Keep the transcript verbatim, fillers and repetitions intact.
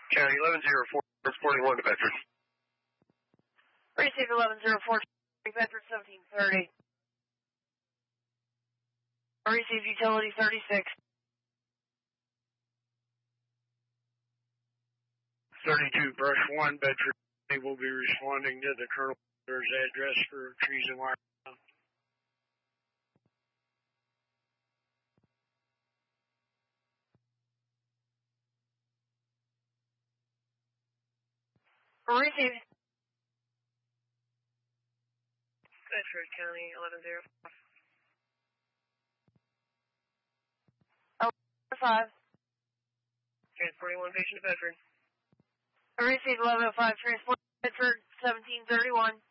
County eleven zero four, forty-one to Bedford. Receive eleven zero four, Bedford seventeen thirty. Receive utility thirty-six. thirty-two, Brush one, Bedford. They will be responding to the Colonel's address for trees and wire. Receive. Bedford County eleven zero four. five. Transporting one patient to Bedford. Receive eleven oh five, transport Bedford seventeen thirty-one.